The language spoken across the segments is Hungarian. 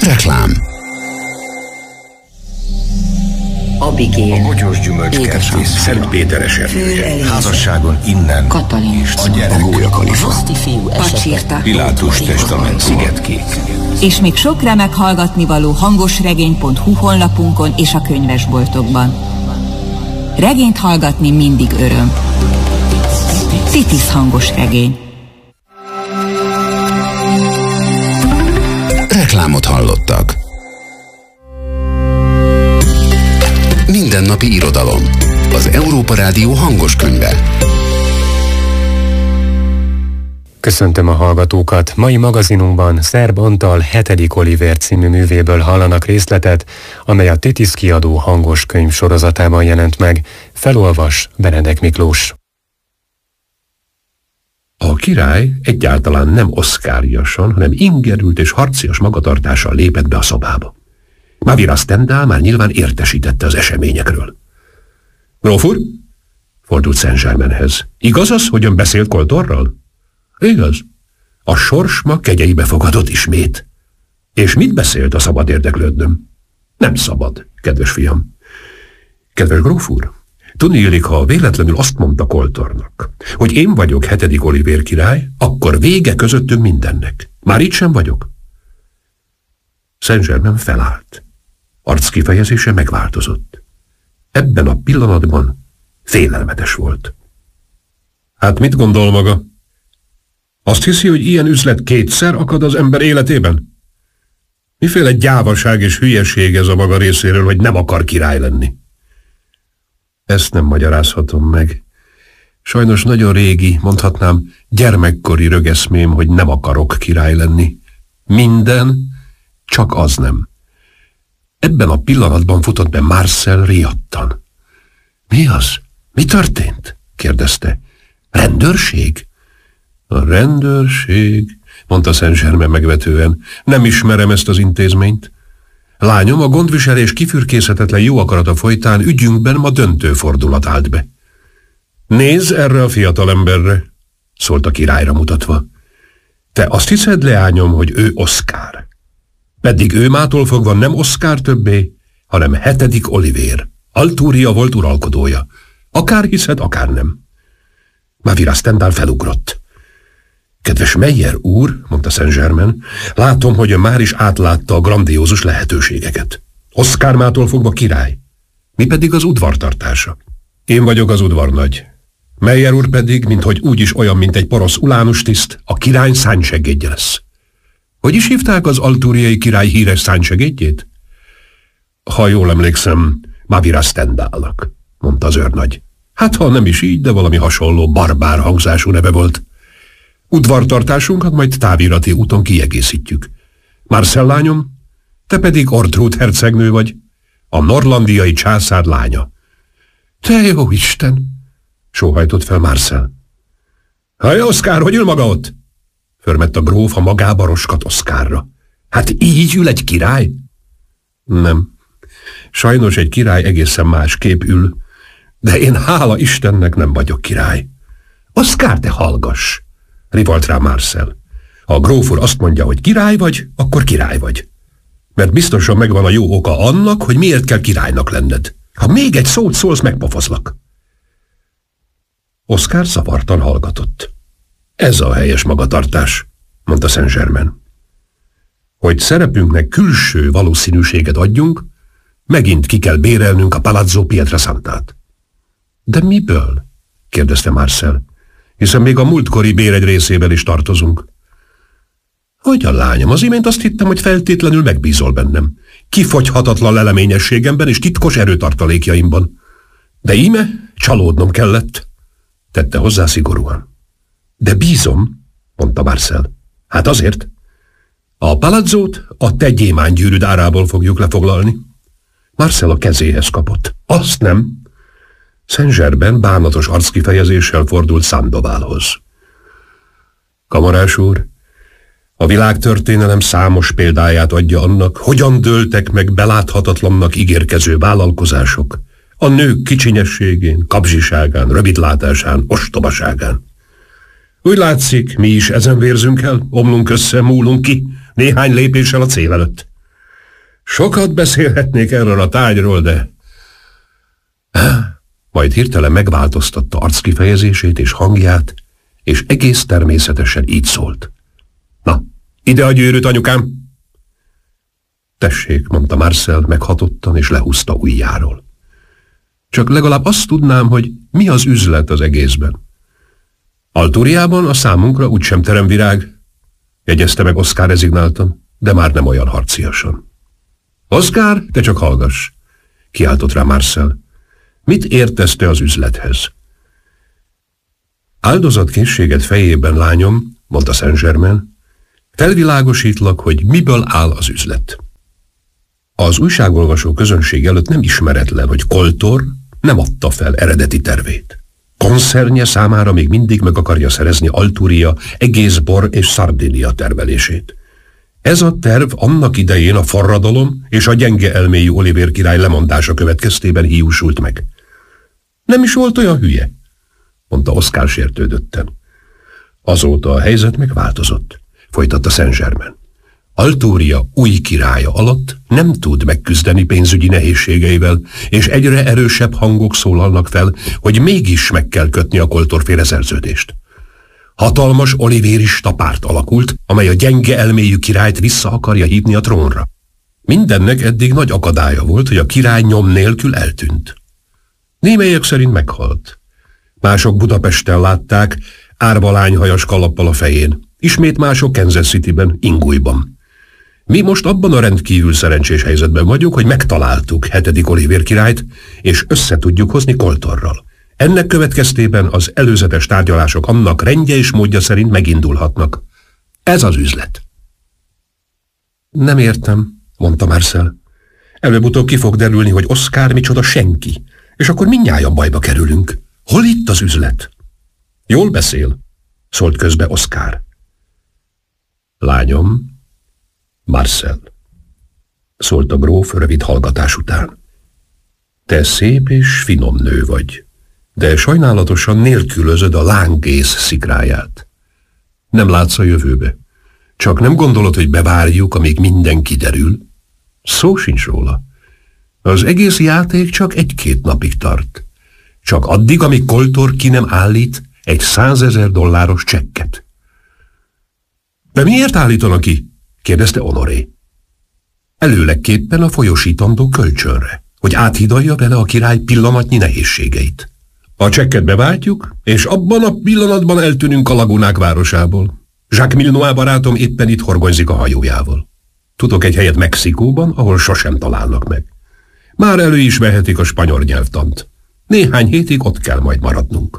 Reklám. Abigél, a bogyós gyümölcskertész, Szent Péter esernyője, házasságon innen, Katalin, a gyerek, a Gólya Kalifa, Pacsirta, Pilátus testament, Szigetkék. És még sok remek hallgatnivaló hangosregény.hu honlapunkon és a könyvesboltokban. Regényt hallgatni mindig öröm. Titis hangos regény. Reklámot hallottak. Mindennapi irodalom. Az Európa Rádió hangos könyve. Köszöntöm a hallgatókat! Mai magazinunkban Szerb Antal 7. Olivér című művéből hallanak részletet, amely a Titis kiadó hangos könyv sorozatában jelent meg. Felolvas Benedek Miklós. A király egyáltalán nem oszkáriasan, hanem ingerült és harcias magatartással lépett be a szobába. Mavira Stendhal már nyilván értesítette az eseményekről. Gróf úr? Fordult Saint-Germainhez. Igaz az, hogy ön beszélt Koltorral? Igaz. A sors ma kegyeibe fogadott ismét. És mit beszélt, a szabad érdeklődnöm? Nem szabad, kedves fiam. Kedves gróf úr, tudni illik, ha véletlenül azt mondta Koltornak, hogy én vagyok 7. Olivér király, akkor vége közöttünk mindennek. Már itt sem vagyok. Saint-Germain felállt. Arckifejezése megváltozott. Ebben a pillanatban félelmetes volt. Hát mit gondol maga? Azt hiszi, hogy ilyen üzlet kétszer akad az ember életében? Miféle gyávaság és hülyeség ez a maga részéről, hogy nem akar király lenni? Ezt nem magyarázhatom meg. Sajnos nagyon régi, mondhatnám gyermekkori rögeszmém, hogy nem akarok király lenni. Minden, csak az nem. Ebben a pillanatban futott be Marcel riadtan. Mi az? Mi történt? kérdezte. Rendőrség? A rendőrség, mondta Saint-Germain megvetően. Nem ismerem ezt az intézményt. Lányom, a gondviselés kifürkészhetetlen jó akarata folytán ügyünkben ma döntő fordulat állt be. Nézz erre a fiatalemberre, szólt a királyra mutatva. Te azt hiszed, leányom, hogy ő Oszkár. Pedig ő mától fogva nem Oszkár többé, hanem 7. Olivér. Altúria volt uralkodója. Akár hiszed, akár nem. Mavira Stendhal felugrott. Kedves Meyer úr, mondta Saint-Germain, látom, hogy ön már is átlátta a grandiózus lehetőségeket. Oszkár mától fogva király. Mi pedig az udvartartása. Én vagyok az udvarnagy. Meyer úr pedig, minthogy úgyis olyan, mint egy porosz ulánus tiszt, a király szánysegédje lesz. Hogy is hívták az altúriai király híres szánysegédjét? Ha jól emlékszem, Mavira Stendhalnak, mondta az őrnagy. Hát ha nem is így, de valami hasonló barbár hangzású neve volt. Udvartartásunkat majd távirati úton kiegészítjük. Marcel lányom, te pedig Ortrud hercegnő vagy, a norlandiai császár lánya. Te jó Isten! Sóhajtott fel Marcel. Haj, Oszkár, hogy ül maga ott? Förmett a gróf a magába roskat Oszkárra. Hát így ül egy király? Nem. Sajnos egy király egészen másképp ül, de én hála Istennek nem vagyok király. Oszkár, te hallgass! Rivolt rá Marcel. Ha a gróf úr azt mondja, hogy király vagy, akkor király vagy. Mert biztosan megvan a jó oka annak, hogy miért kell királynak lenned. Ha még egy szót szólsz, megpofozlak. Oszkár zavartan hallgatott. Ez a helyes magatartás, mondta Saint-Germain. Hogy szerepünknek külső valószínűséget adjunk, megint ki kell bérelnünk a Palazzo Pietrasantát. De miből? kérdezte Marcel. Hiszen még a múltkori bér egy részével is tartozunk. Hogyan, lányom, az imént azt hittem, hogy feltétlenül megbízol bennem. Kifogyhatatlan leleményességemben és titkos erőtartalékjaimban. De íme csalódnom kellett, tette hozzá szigorúan. De bízom, mondta Marcel. Hát azért. A palazzót a te gyémánygyűrűd árából fogjuk lefoglalni. Marcel a kezéhez kapott. Azt nem. Saint-Germain bánatos arckifejezéssel fordult Sandovalhoz. Kamarás úr, a világtörténelem számos példáját adja annak, hogyan dőltek meg beláthatatlannak ígérkező vállalkozások, a nők kicsinyességén, kapzsiságán, rövidlátásán, ostobaságán. Úgy látszik, mi is ezen vérzünk el, omlunk össze, múlunk ki, néhány lépéssel a cél előtt. Sokat beszélhetnék erről a tárgyról, de... Majd hirtelen megváltoztatta arckifejezését és hangját, és egész természetesen így szólt. Na, ide a gyűrűt, anyukám! Tessék, mondta Marcel meghatottan, és lehúzta ujjáról. Csak legalább azt tudnám, hogy mi az üzlet az egészben. Altúriában a számunkra úgysem teremvirág, jegyezte meg Oszkár rezignáltan, de már nem olyan harciasan. Oszkár, te csak hallgass, kiáltott rá Marcel. Mit értesz te az üzlethez? Áldozatkészséget fejében, lányom, mondta Saint-Germain, felvilágosítlak, hogy miből áll az üzlet. Az újságolvasó közönség előtt nem ismeretlen, hogy Koltor nem adta fel eredeti tervét. Koncernje számára még mindig meg akarja szerezni Altúria egész Bor és Szardínia termelését. Ez a terv annak idején a forradalom és a gyenge elméjű Olivér király lemondása következtében hiúsult meg. Nem is volt olyan hülye, mondta Oszkár sértődötten. Azóta a helyzet megváltozott, folytatta Saint-Germain. Altúria új királya alatt nem tud megküzdeni pénzügyi nehézségeivel, és egyre erősebb hangok szólalnak fel, hogy mégis meg kell kötni a Koltorféle szerződést. Hatalmas olivérista párt alakult, amely a gyenge elméjű királyt vissza akarja hívni a trónra. Mindennek eddig nagy akadálya volt, hogy a király nyom nélkül eltűnt. Némelyek szerint meghalt. Mások Budapesten látták, árvalányhajas kalappal a fején, ismét mások Kansas Cityben, ingújban. Mi most abban a rendkívül szerencsés helyzetben vagyunk, hogy megtaláltuk 7. Olivér királyt, és össze tudjuk hozni Koltorral. Ennek következtében az előzetes tárgyalások annak rendje és módja szerint megindulhatnak. Ez az üzlet. Nem értem, mondta Marcel. Előbb-utóbb ki fog derülni, hogy Oszkár micsoda senki, és akkor mindnyájan bajba kerülünk. Hol itt az üzlet? Jól beszél, szólt közbe Oszkár. Lányom, Marcel, szólt a gróf rövid hallgatás után. Te szép és finom nő vagy, de sajnálatosan nélkülözöd a lángész szikráját. Nem látsz a jövőbe. Csak nem gondolod, hogy bevárjuk, amíg minden kiderül? Szó sincs róla. Az egész játék csak 1-2 napig tart. Csak addig, amíg Koltor ki nem állít egy $100,000 csekket. De miért állítanak ki? Kérdezte Honoré. Előlegképpen a folyosítandó kölcsönre, hogy áthidalja vele a király pillanatnyi nehézségeit. A csekket beváltjuk, és abban a pillanatban eltűnünk a Lagunák városából. Jacques Milnois barátom éppen itt horgonyzik a hajójával. Tudok egy helyet Mexikóban, ahol sosem találnak meg. Már elő is vehetik a spanyol nyelvtant. Néhány hétig ott kell majd maradnunk.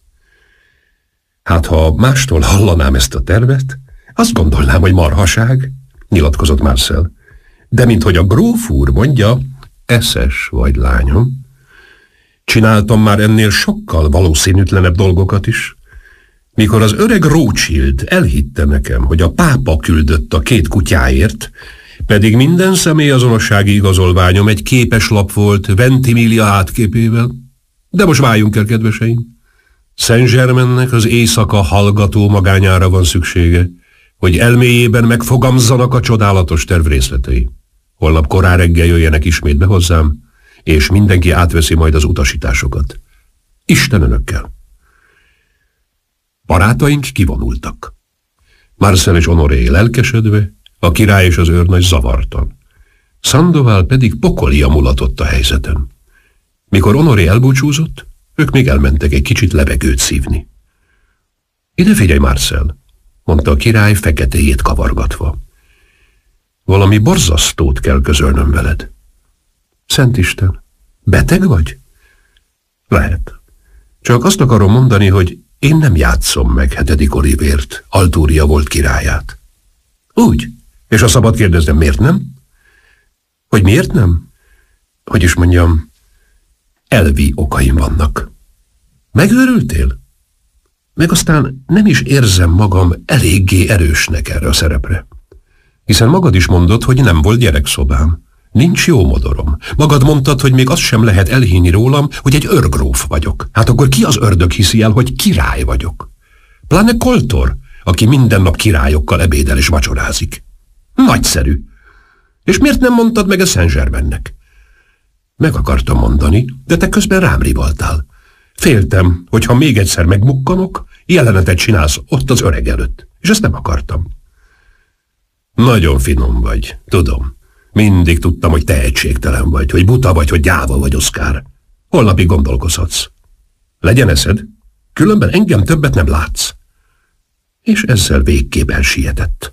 Hát ha mástól hallanám ezt a tervet, azt gondolnám, hogy marhaság, nyilatkozott Marcel. De minthogy a gróf úr mondja, eszes vagy, lányom. Csináltam már ennél sokkal valószínűtlenebb dolgokat is. Mikor az öreg Rothschild elhitte nekem, hogy a pápa küldött a 2 kutyáért, pedig minden személyazonossági igazolványom egy képeslap volt Ventimiglia átképével. De most váljunk el, kedveseim. Saint-Germainnek az éjszaka hallgató magányára van szüksége, hogy elméjében megfogamzzanak a csodálatos terv részletei. Holnap korán reggel jöjjenek ismét be hozzám, és mindenki átveszi majd az utasításokat. Isten önökkel! Barátaink kivonultak. Marcel és Honoré lelkesedve, a király és az őrnagy zavartan. Sandoval pedig pokolia mulatott a helyzeten. Mikor Honoré elbúcsúzott, ők még elmentek egy kicsit levegőt szívni. Ide figyelj, Marcel, mondta a király feketéjét kavargatva. Valami borzasztót kell közölnöm veled. Szentisten, beteg vagy? Lehet. Csak azt akarom mondani, hogy én nem játszom meg 7. Olivért, Altúria volt királyát. Úgy? És ha szabad kérdeznem, miért nem? Hogy miért nem? Hogy is mondjam, elvi okaim vannak. Megőrültél? Meg aztán nem is érzem magam eléggé erősnek erre a szerepre. Hiszen magad is mondod, hogy nem volt gyerekszobám. Nincs jó modorom. Magad mondtad, hogy még azt sem lehet elhinni rólam, hogy egy őrgróf vagyok. Hát akkor ki az ördög hiszi el, hogy király vagyok? Pláne Koltor, aki minden nap királyokkal ebédel és vacsorázik. Nagyszerű. És miért nem mondtad meg a Saint-Germainnek? Meg akartam mondani, de te közben rám rivaltál. Féltem, hogy ha még egyszer megbukkanok, jelenetet csinálsz ott az öreg előtt. És ezt nem akartam. Nagyon finom vagy, tudom. Mindig tudtam, hogy tehetségtelen vagy, hogy buta vagy, hogy gyáva vagy, Oszkár. Holnapig gondolkozhatsz. Legyen eszed, különben engem többet nem látsz. És ezzel végképp elsietett.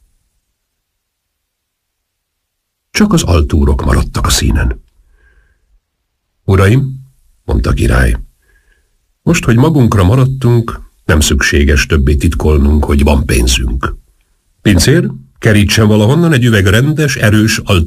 Csak az altúrok maradtak a színen. Uraim, mondta a király, most, hogy magunkra maradtunk, nem szükséges többé titkolnunk, hogy van pénzünk. Pincér, kerítsen valahonnan egy üveg rendes, erős